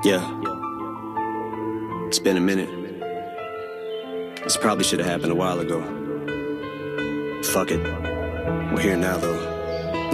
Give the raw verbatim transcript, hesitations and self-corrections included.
Yeah. It's been a minute. This probably should have happened a while ago. Fuck it. We're here now, though.